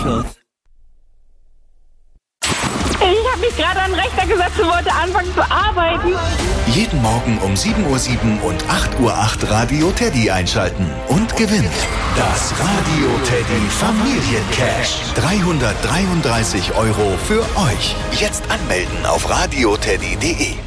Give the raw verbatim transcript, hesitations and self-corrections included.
Anschluss. Ich habe mich gerade an den Rechner gesetzt und wollte anfangen zu arbeiten. Jeden Morgen um sieben Uhr sieben und acht Uhr acht Radio Teddy einschalten und gewinnen. Das Radio Teddy Familiencash. dreihundertdreiunddreißig Euro für euch. Jetzt anmelden auf radioteddy punkt de.